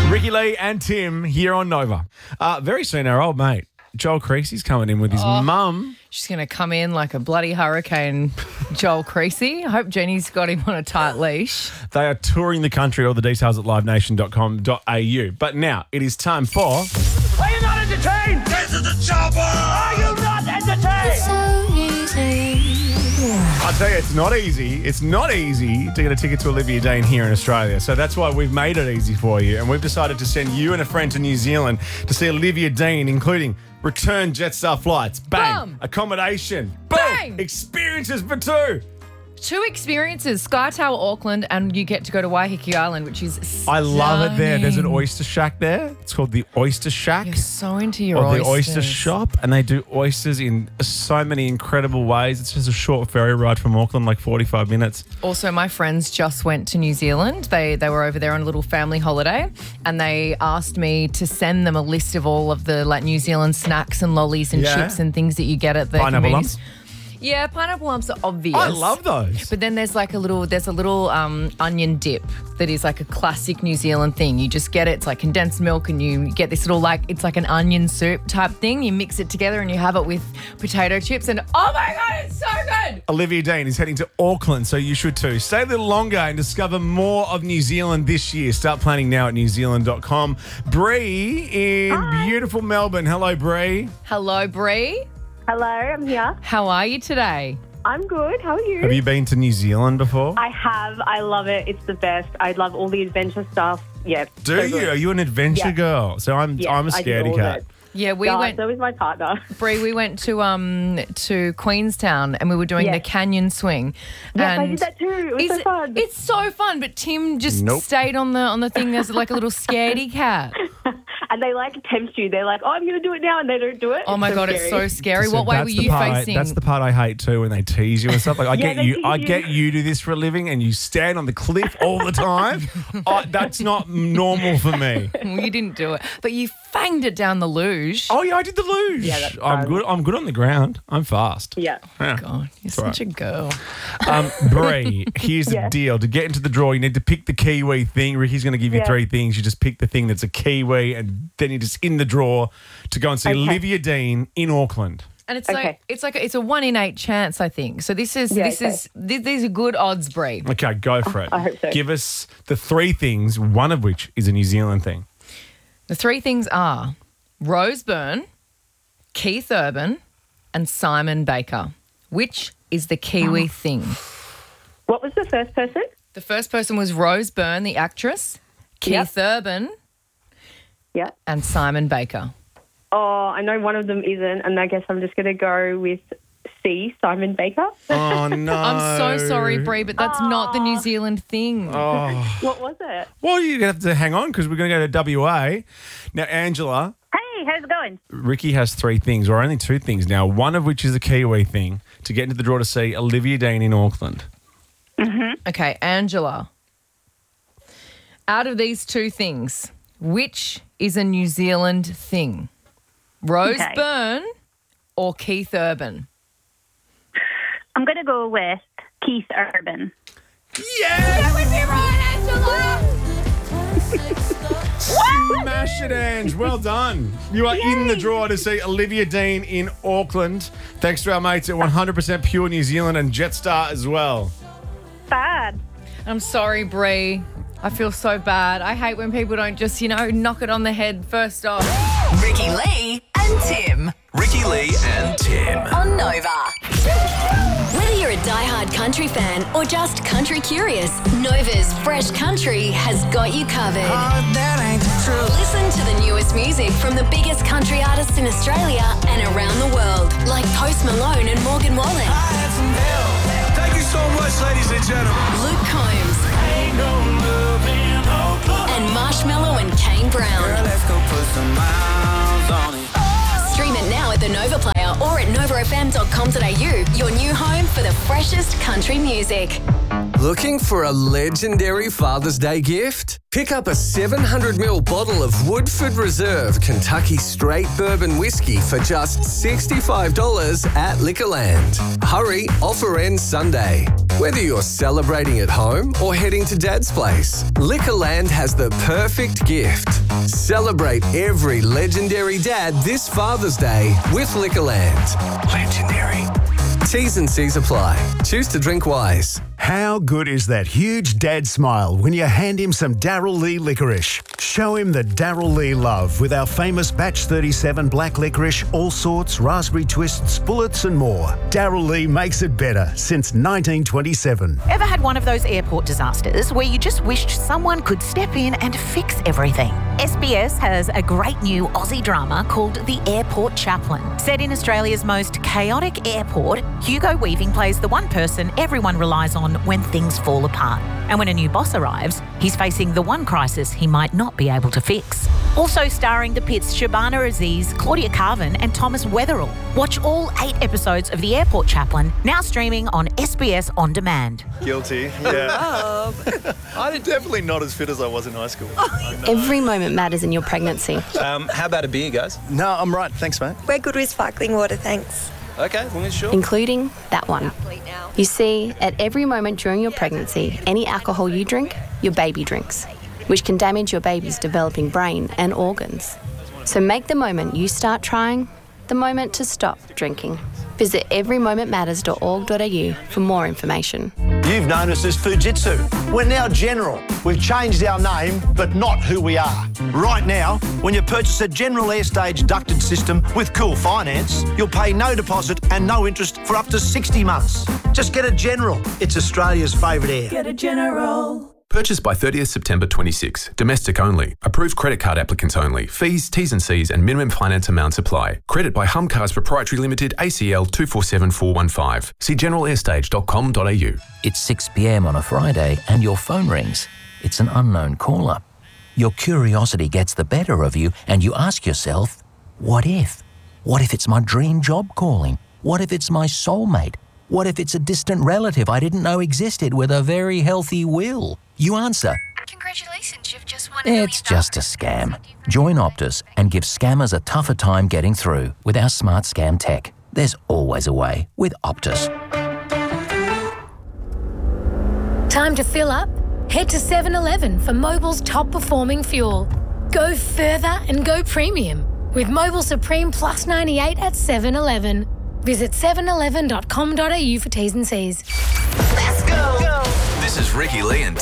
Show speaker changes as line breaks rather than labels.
Ricky Lee and Tim here on Nova. Very soon, our old mate, Joel Creasy's coming in with his mum.
She's going to come in like a bloody hurricane, Joel Creasy. I hope Jenny's got him on a tight leash.
They are touring the country. All the details at livenation.com.au. But now it is time for...
Are you not entertained? Get to the chopper! Are you not entertained?
So easy.
I'll tell you, it's not easy. It's not easy to get a ticket to Olivia Dean here in Australia. So that's why we've made it easy for you. And we've decided to send you and a friend to New Zealand to see Olivia Dean, including return Jetstar flights. Bang.
Boom.
Accommodation. Boom.
Bang.
Experiences for two.
2 experiences, Sky Tower Auckland, and you get to go to Waiheke Island, which is stunning.
I love it there. There's an oyster shack there. It's called the Oyster Shack.
You're so into your
Or
oysters.
the oyster shop, and they do oysters in so many incredible ways. It's just a short ferry ride from Auckland, like 45 minutes.
Also, my friends just went to New Zealand. They were over there on a little family holiday, and they asked me to send them a list of all of the like New Zealand snacks and lollies and
Yeah.
chips and things that you get at the
Pineapple
convenience.
lumps?
Yeah, pineapple lumps are obvious.
I love those.
But then there's a little onion dip that is like a classic New Zealand thing. You just get it. It's like condensed milk, and you get this little it's like an onion soup type thing. You mix it together and you have it with potato chips, and oh my God, it's so good.
Olivia Dean is heading to Auckland, so you should too. Stay a little longer and discover more of New Zealand this year. Start planning now at newzealand.com. Bree in beautiful Melbourne. Hello, Bree.
Hello, Bree.
Hello, I'm here.
How are you today?
I'm good. How are you?
Have you been to New Zealand before?
I have. I love it. It's the best. I love all the adventure stuff. Yeah.
Do
so
you?
good.
Are you an adventure
Yeah.
girl? So I'm a
Yeah, I did
scaredy
all of
cat.
it.
Yeah, we
Yeah,
went.
so was my partner.
Bree, we went to Queenstown, and we were doing
Yes.
the canyon swing.
Yes, I
and
did that too. It was so fun.
It's so fun, but Tim just
Nope.
stayed on the thing as like a little scaredy cat.
And they tempt you. They're like, oh, I'm going to do it now. And they don't do it.
Oh my God, it's so scary.
So
What way
that's
were
the
you
part
facing?
that's the part I hate too, when they tease you and stuff. Like I
Yeah,
get
they
you,
tease
I
you.
get you do this for a living, and you stand on the cliff all the time. That's not normal for me.
Well, you didn't do it, but you fanged it down the luge.
Oh yeah, I did the luge.
Yeah, that's
I'm
fun.
good. I'm good on the ground. I'm fast.
Yeah.
Yeah.
God, you're
all
such a girl.
Bree, here's the deal. To get into the draw, you need to pick the Kiwi thing. Ricky's going to give you
Yeah.
3 things. You just pick the thing that's a Kiwi, and then you're just in the draw to go and see
Okay.
Olivia Dean in Auckland.
And it's
Okay.
it's a 1 in 8 chance, I think. So these are good odds, Bree.
Okay, go for it.
I hope so.
Give us the 3 things, one of which is a New Zealand thing.
The 3 things are Rose Byrne, Keith Urban, and Simon Baker. Which is the Kiwi thing?
What was the first person?
The first person was Rose Byrne, the actress, Keith Urban,
Yeah.
and Simon Baker.
Oh, I know one of them isn't. And I guess I'm just going to go with C, Simon Baker.
Oh, no.
I'm so sorry, Bree, but that's not the New Zealand thing.
Oh.
What was it?
Well, you're going to have to hang on because we're going to go to WA. Now, Angela,
Hey, how's it going?
Ricky has 3 things, or only 2 things now, one of which is a Kiwi thing, to get into the draw to see Olivia Dean in Auckland.
Okay, Angela. Out of these 2 things, which is a New Zealand thing? Rose
Okay.
Byrne or Keith Urban?
I'm going to go with Keith Urban.
Yes!
would be right, Angela!
Smash it, Ange. Well done. You are in the draw to see Olivia Dean in Auckland. Thanks to our mates at 100% Pure New Zealand and Jetstar as well.
Bad.
I'm sorry, Bree. I feel so bad. I hate when people don't just, knock it on the head first off.
Ricky Lee and Tim.
Ricky Lee and Tim.
On Nova.
Whether you're a diehard country fan or just country curious, Nova's Fresh Country has got you covered. Listen to the newest music from the biggest country artists in Australia and around the world, like Post Malone and Morgan Wallen,
Thank you so much, ladies and gentlemen.
Luke Combs, and Marshmello and Kane Brown.
Let's go put some miles on it.
Stream it now at the Nova Player or at novafm.com.au, your new home for the freshest country music.
Looking for a legendary Father's Day gift? Pick up a 700ml bottle of Woodford Reserve Kentucky Straight Bourbon Whiskey for just $65 at Liquorland. Hurry, offer ends Sunday. Whether you're celebrating at home or heading to Dad's place, Liquorland has the perfect gift. Celebrate every legendary dad this Father's Day with Liquorland. Legendary. T's and C's apply. Choose to drink wise.
How good is that huge dad smile when you hand him some Darryl Lee licorice? Show him the Darryl Lee love with our famous Batch 37 black licorice, all sorts, raspberry twists, bullets and more. Darryl Lee makes it better since 1927.
Ever had one of those airport disasters where you just wished someone could step in and fix everything? SBS has a great new Aussie drama called The Airport Chaplain. Set in Australia's most chaotic airport, Hugo Weaving plays the one person everyone relies on when things fall apart. And when a new boss arrives, he's facing the one crisis he might not be able to fix. Also starring the Pitts Shabana Aziz, Claudia Carvin and Thomas Weatherall. Watch all 8 episodes of The Airport Chaplain, now streaming on SBS On Demand.
Guilty, yeah. I'm definitely not as fit as I was in high school.
Every moment matters in your pregnancy.
How about a beer, guys? No, I'm right. Thanks, mate.
We're good with sparkling water, thanks.
Okay, well, sure.
Including that one. You see, at every moment during your pregnancy, any alcohol you drink, your baby drinks, which can damage your baby's developing brain and organs. So make the moment you start trying the moment to stop drinking. Visit everymomentmatters.org.au for more information.
You've known us as Fujitsu. We're now General. We've changed our name, but not who we are. Right now, when you purchase a General Airstage ducted system with Cool Finance, you'll pay no deposit and no interest for up to 60 months. Just get a General. It's Australia's favourite air.
Get a General.
Purchased by 30th September 26. Domestic only. Approved credit card applicants only. Fees, T's and C's and minimum finance amounts apply. Credit by Hum Cars Proprietary Limited, ACL 247415. See generalair.com.au.
It's 6 p.m. on a Friday and your phone rings. It's an unknown caller. Your curiosity gets the better of you and you ask yourself, what if? What if it's my dream job calling? What if it's my soulmate? What if it's a distant relative I didn't know existed with a very healthy will? You answer,
congratulations, you've just won
it's just a scam. Join Optus and give scammers a tougher time getting through with our smart scam tech. There's always a way with Optus.
Time to fill up? Head to 7-Eleven for Mobil's top performing fuel. Go further and go premium with Mobil Supreme Plus 98 at 7-Eleven. Visit 711.com.au for T's and C's.
Let's go. This is Ricky Lee and